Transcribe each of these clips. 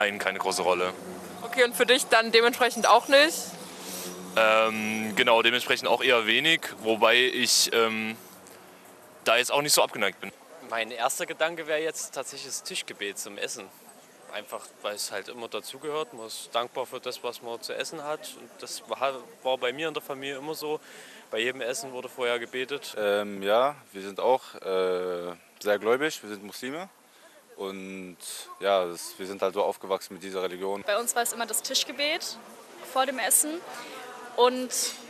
keine große Rolle. Okay, und für dich dann dementsprechend auch nicht? Genau, dementsprechend auch eher wenig, wobei ich da jetzt auch nicht so abgeneigt bin. Mein erster Gedanke wäre jetzt tatsächlich das Tischgebet zum Essen. Einfach, weil es halt immer dazugehört. Man ist dankbar für das, was man zu essen hat. Und das war bei mir in der Familie immer so. Bei jedem Essen wurde vorher gebetet. Ja, wir sind auch sehr gläubig, wir sind Muslime. Und ja, wir sind halt so aufgewachsen mit dieser Religion. Bei uns war es immer das Tischgebet vor dem Essen. Und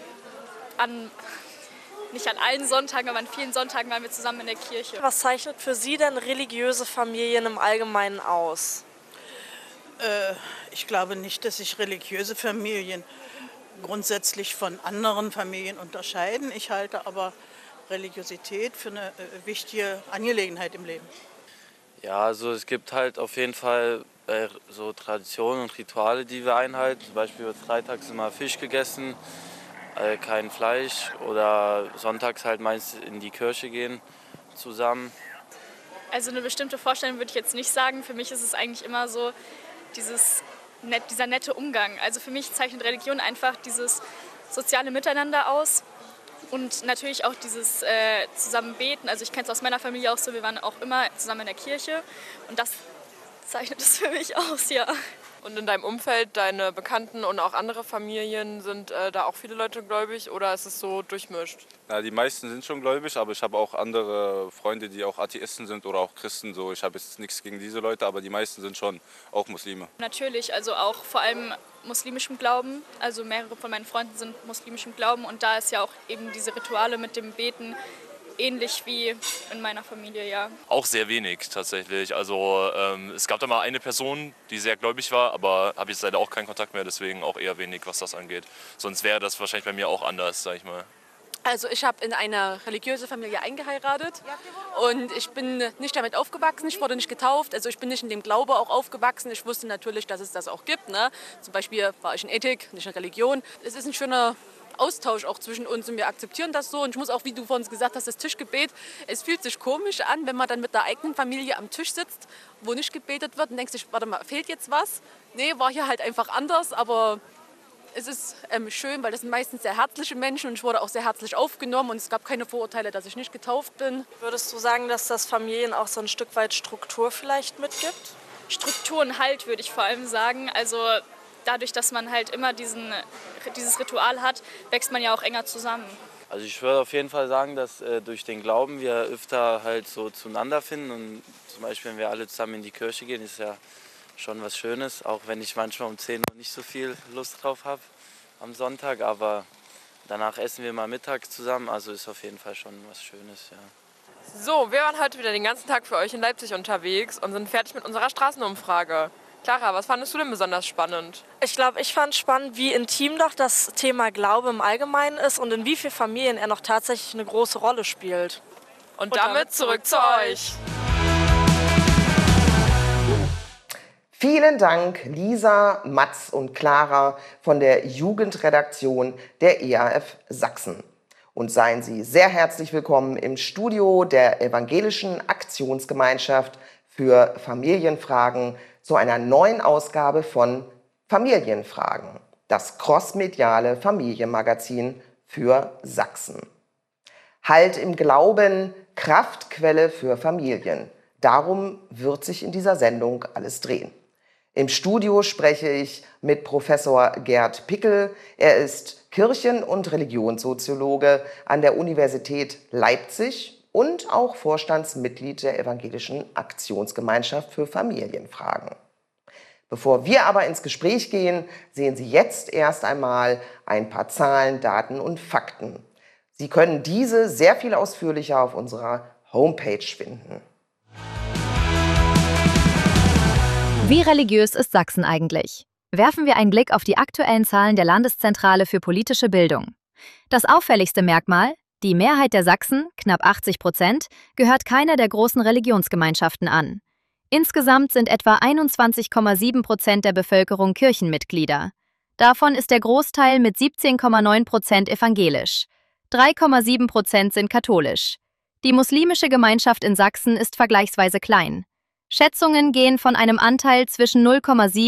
nicht an allen Sonntagen, aber an vielen Sonntagen waren wir zusammen in der Kirche. Was zeichnet für Sie denn religiöse Familien im Allgemeinen aus? Ich glaube nicht, dass sich religiöse Familien grundsätzlich von anderen Familien unterscheiden. Ich halte aber Religiosität für eine wichtige Angelegenheit im Leben. Ja, also es gibt halt auf jeden Fall so Traditionen und Rituale, die wir einhalten. Zum Beispiel wird freitags immer Fisch gegessen, kein Fleisch, oder sonntags halt meist in die Kirche gehen zusammen. Also eine bestimmte Vorstellung würde ich jetzt nicht sagen. Für mich ist es eigentlich immer so dieser nette Umgang. Also für mich zeichnet Religion einfach dieses soziale Miteinander aus und natürlich auch dieses zusammen beten. Also ich kenne es aus meiner Familie auch so, wir waren auch immer zusammen in der Kirche und das zeichnet es für mich aus, ja. Und in deinem Umfeld, deine Bekannten und auch andere Familien, sind da auch viele Leute gläubig oder ist es so durchmischt? Ja, die meisten sind schon gläubig, aber ich habe auch andere Freunde, die auch Atheisten sind oder auch Christen. So, ich habe jetzt nichts gegen diese Leute, aber die meisten sind schon auch Muslime. Natürlich, also auch vor allem muslimischem Glauben. Also mehrere von meinen Freunden sind muslimischem Glauben und da ist ja auch eben diese Rituale mit dem Beten ähnlich wie in meiner Familie, ja. Auch sehr wenig tatsächlich. Also es gab da mal eine Person, die sehr gläubig war, aber habe jetzt leider auch keinen Kontakt mehr, deswegen auch eher wenig, was das angeht. Sonst wäre das wahrscheinlich bei mir auch anders, sag ich mal. Also ich habe in eine religiöse Familie eingeheiratet und ich bin nicht damit aufgewachsen, ich wurde nicht getauft, also ich bin nicht in dem Glaube auch aufgewachsen. Ich wusste natürlich, dass es das auch gibt, ne? Zum Beispiel war ich in Ethik, nicht in Religion. Es ist ein schöner Austausch auch zwischen uns und wir akzeptieren das so. Und ich muss auch, wie du vorhin gesagt hast, das Tischgebet, es fühlt sich komisch an, wenn man dann mit der eigenen Familie am Tisch sitzt, wo nicht gebetet wird und denkst sich, warte mal, fehlt jetzt was? Nee, war hier halt einfach anders, aber es ist schön, weil das sind meistens sehr herzliche Menschen und ich wurde auch sehr herzlich aufgenommen und es gab keine Vorurteile, dass ich nicht getauft bin. Würdest du sagen, dass das Familien auch so ein Stück weit Struktur vielleicht mitgibt? Struktur und Halt würde ich vor allem sagen. Also dadurch, dass man halt immer dieses Ritual hat, wächst man ja auch enger zusammen. Also ich würde auf jeden Fall sagen, dass durch den Glauben wir öfter halt so zueinander finden und zum Beispiel, wenn wir alle zusammen in die Kirche gehen, ist ja schon was Schönes, auch wenn ich manchmal um 10 Uhr nicht so viel Lust drauf habe am Sonntag, aber danach essen wir mal mittags zusammen, also ist auf jeden Fall schon was Schönes, ja. So, wir waren heute wieder den ganzen Tag für euch in Leipzig unterwegs und sind fertig mit unserer Straßenumfrage. Clara, was fandest du denn besonders spannend? Ich glaube, ich fand spannend, wie intim doch das Thema Glaube im Allgemeinen ist und in wie vielen Familien er noch tatsächlich eine große Rolle spielt. Und damit zurück zu euch. Vielen Dank Lisa, Mats und Clara von der Jugendredaktion der EAF Sachsen. Und seien Sie sehr herzlich willkommen im Studio der Evangelischen Aktionsgemeinschaft für Familienfragen zu einer neuen Ausgabe von Familienfragen, das crossmediale Familienmagazin für Sachsen. Halt im Glauben, Kraftquelle für Familien. Darum wird sich in dieser Sendung alles drehen. Im Studio spreche ich mit Professor Gerd Pickel. Er ist Kirchen- und Religionssoziologe an der Universität Leipzig und auch Vorstandsmitglied der Evangelischen Aktionsgemeinschaft für Familienfragen. Bevor wir aber ins Gespräch gehen, sehen Sie jetzt erst einmal ein paar Zahlen, Daten und Fakten. Sie können diese sehr viel ausführlicher auf unserer Homepage finden. Wie religiös ist Sachsen eigentlich? Werfen wir einen Blick auf die aktuellen Zahlen der Landeszentrale für politische Bildung. Das auffälligste Merkmal: die Mehrheit der Sachsen, knapp 80%, gehört keiner der großen Religionsgemeinschaften an. Insgesamt sind etwa 21,7% der Bevölkerung Kirchenmitglieder. Davon ist der Großteil mit 17,9% evangelisch. 3,7% sind katholisch. Die muslimische Gemeinschaft in Sachsen ist vergleichsweise klein. Schätzungen gehen von einem Anteil zwischen 0,7